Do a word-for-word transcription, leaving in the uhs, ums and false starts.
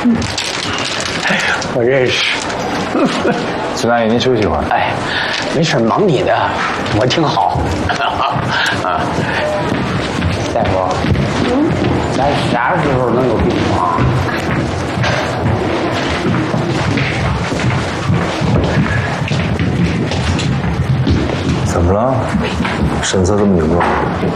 我认识。 孙大爷，您休息会儿。 哎，没事，忙你的，我挺好。啊，大夫，嗯，咱啥时候能有病床？ 怎么了？神色这么凝重。